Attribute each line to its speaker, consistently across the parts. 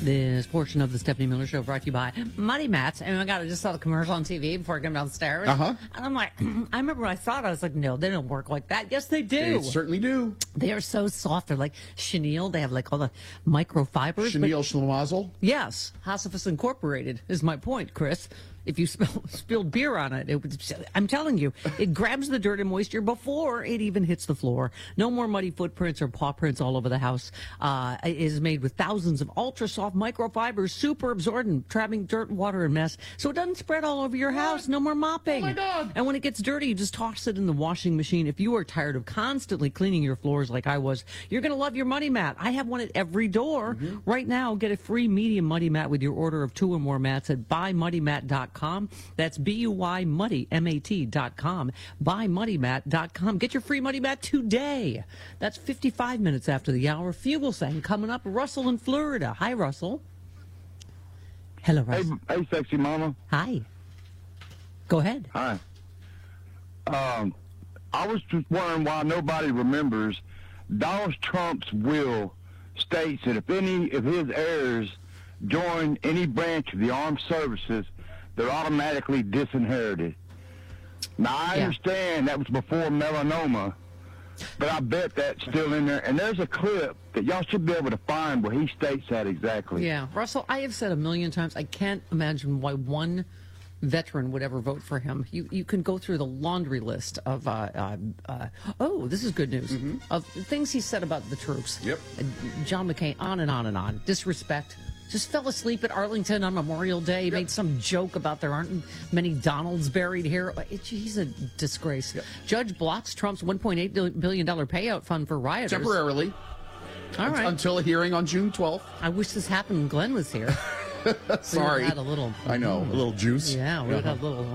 Speaker 1: This portion of the Stephanie Miller Show brought to you by Muddy Mats. And I just saw the commercial on TV before I came downstairs. And I'm like, I remember when I saw it, I was like, no, they don't work like that. Yes, they do.
Speaker 2: They certainly do.
Speaker 1: They are so soft. They're like chenille. They have like all the microfibers.
Speaker 2: Chenille Schlemazel?
Speaker 1: Yes. Hossifus Incorporated is my point, Chris. If you spilled beer on it, I'm telling you, it grabs the dirt and moisture before it even hits the floor. No more muddy footprints or paw prints all over the house. It is made with thousands of ultra-soft microfibers, super absorbent, trapping dirt, water, and mess, so it doesn't spread all over your house. No more mopping.
Speaker 2: Oh, my God.
Speaker 1: And when it gets dirty, you just toss it in the washing machine. If you are tired of constantly cleaning your floors like I was, you're going to love your Muddy Mat. I have one at every door. Right now, get a free medium Muddy Mat with your order of 2 or more mats at buymuddymat.com. That's BUYMuddyMAT.com. BuyMuddyMat.com. Get your free Muddy Mat today. That's 55 minutes after the hour. Fugelsang coming up. Russell in Florida. Hi, Russell. Hello, Russell.
Speaker 3: Hey, sexy mama.
Speaker 1: Hi. Go ahead.
Speaker 3: Hi. I was just wondering why nobody remembers Donald Trump's will states that if his heirs join any branch of the armed services, they're automatically disinherited. Now, I understand that was before melanoma, but I bet that's still in there. And there's a clip that y'all should be able to find where he states that exactly.
Speaker 1: Yeah, Russell, I have said a million times, I can't imagine why one veteran would ever vote for him. You can go through the laundry list of, this is good news, of things he said about the troops.
Speaker 2: Yep.
Speaker 1: John McCain, on and on and on. Disrespect. Just fell asleep at Arlington on Memorial Day. Made some joke about there aren't many Donalds buried here. He's a disgrace. Yep. Judge blocks Trump's $1.8 billion payout fund for rioters.
Speaker 2: Temporarily.
Speaker 1: All right.
Speaker 2: Until a hearing on June 12th.
Speaker 1: I wish this happened when Glenn was here.
Speaker 2: Sorry.
Speaker 1: Had a little.
Speaker 2: I know. A little juice.
Speaker 1: Yeah, we would have a little.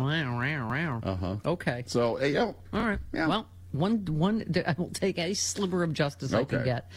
Speaker 1: Okay.
Speaker 2: So, yeah.
Speaker 1: All right.
Speaker 2: Yeah.
Speaker 1: Well, one. I will take a sliver of justice I can get.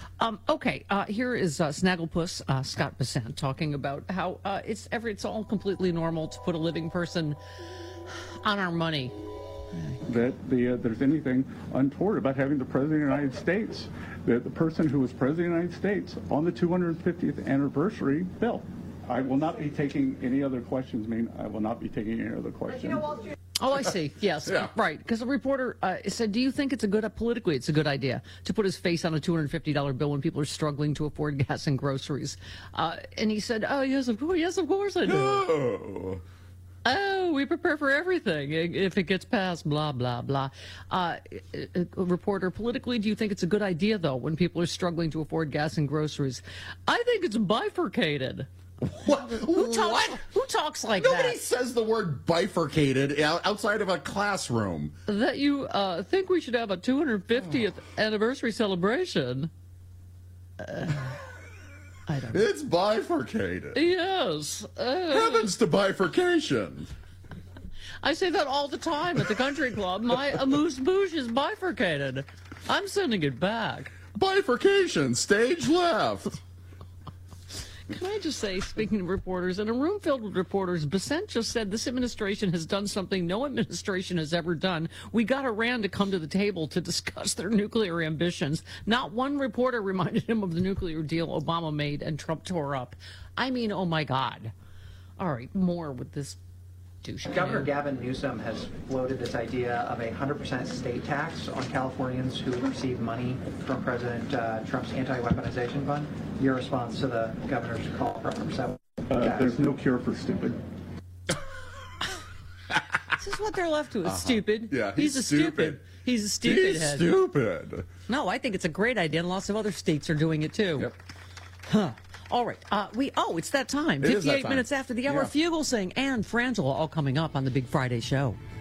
Speaker 1: Here is Snagglepuss Scott Bessent talking about how it's all completely normal to put a living person on our money.
Speaker 4: That there's anything untoward about having the President of the United States, the person who was President of the United States on the 250th anniversary bill. I will not be taking any other questions. I will not be taking any other questions.
Speaker 1: Oh, I see. Yes, right. Because the reporter said, do you think it's politically it's a good idea to put his face on a $250 bill when people are struggling to afford gas and groceries? And he said, oh, yes, of course I do.
Speaker 2: No.
Speaker 1: Oh, we prepare for everything if it gets passed, blah, blah, blah. Reporter, politically, do you think it's a good idea, though, when people are struggling to afford gas and groceries? I think it's bifurcated.
Speaker 2: What?
Speaker 1: Who talks like that?
Speaker 2: Nobody says the word bifurcated outside of a classroom.
Speaker 1: That you think we should have a 250th anniversary celebration. I don't know.
Speaker 2: It's bifurcated.
Speaker 1: Yes.
Speaker 2: Heavens to bifurcation.
Speaker 1: I say that all the time at the country club. My amuse-bouche is bifurcated. I'm sending it back.
Speaker 2: Bifurcation, stage left.
Speaker 1: Can I just say, speaking of reporters, in a room filled with reporters, Bessent just said this administration has done something no administration has ever done. We got Iran to come to the table to discuss their nuclear ambitions. Not one reporter reminded him of the nuclear deal Obama made and Trump tore up. I mean, oh my God. All right, more with this douche.
Speaker 5: Governor Gavin Newsom has floated this idea of a 100% state tax on Californians who receive money from President Trump's anti-weaponization fund. Your response to the governor's call for 100%?
Speaker 4: There's no cure for stupid.
Speaker 1: This is what they're left with. Stupid.
Speaker 2: Yeah,
Speaker 1: he's a stupid. He's a stupid
Speaker 2: He's
Speaker 1: head.
Speaker 2: stupid.
Speaker 1: No, I think it's a great idea, and lots of other states are doing it too.
Speaker 2: Yep.
Speaker 1: Huh. All right. It's that time.
Speaker 2: It is that
Speaker 1: 58
Speaker 2: time.
Speaker 1: minutes after the hour.
Speaker 2: Yeah.
Speaker 1: Fugelsang and Frangela all coming up on the Big Friday show.